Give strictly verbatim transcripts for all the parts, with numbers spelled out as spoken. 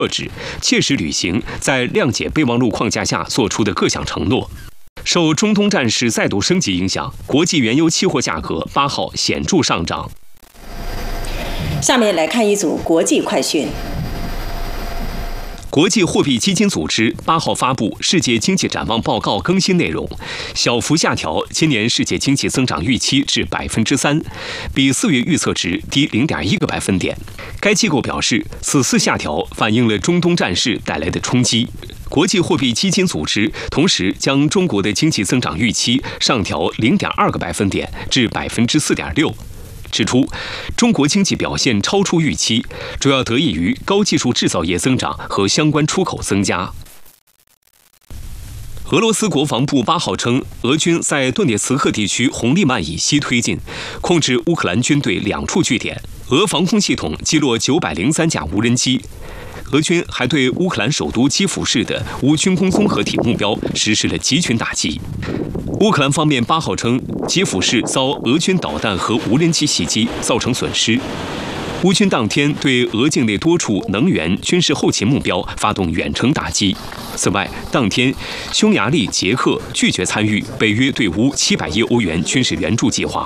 遏制，切实履行在谅解备忘录框架下作出的各项承诺。受中东战事再度升级影响，国际原油期货价格八号显著上涨。 下面来看一组国际快讯。 国际货币基金组织八号发布世界经济展望报告更新内容，小幅下调今年世界经济增长预期至百分之三，比四月预测值低零点一个百分点。该机构表示，此次下调反映了中东战事带来的冲击。国际货币基金组织同时将中国的经济增长预期上调零点二个百分点至百分之四点六。指出，中国经济表现超出预期，主要得益于高技术制造业增长和相关出口增加。俄罗斯国防部八号称，俄军在顿涅茨克地区红利曼以西推进，控制乌克兰军队两处据点。俄防空系统击落九百零三架无人机。俄军还对乌克兰首都基辅市的无军工综合体目标实施了集群打击。乌克兰方面八号称，基辅市遭俄军导弹和无人机袭击，造成损失。乌军当天对俄境内多处能源、军事后勤目标发动远程打击。此外，当天匈牙利、捷克拒绝参与北约对乌七百亿欧元军事援助计划。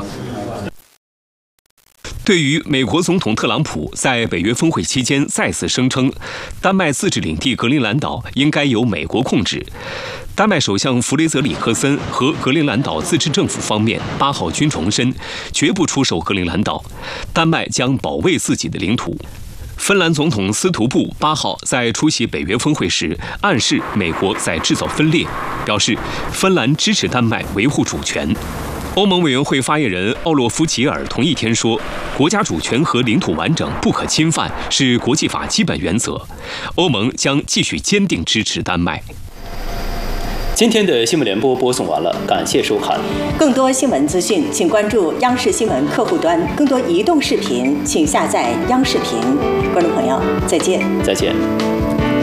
对于美国总统特朗普在北约峰会期间再次声称，丹麦自治领地格陵兰岛应该由美国控制，丹麦首相弗雷泽里克森和格陵兰岛自治政府方面八号均重申，绝不出售格陵兰岛，丹麦将保卫自己的领土。芬兰总统斯图布八号在出席北约峰会时，暗示美国在制造分裂，表示芬兰支持丹麦维护主权。欧盟委员会发言人奥洛夫·吉尔同一天说，国家主权和领土完整不可侵犯是国际法基本原则，欧盟将继续坚定支持丹麦。 今天的新闻联播播送完了，感谢收看。 更多新闻资讯，请关注央视新闻客户端；更多移动视频，请下载央视频。观众朋友，再见。 再见。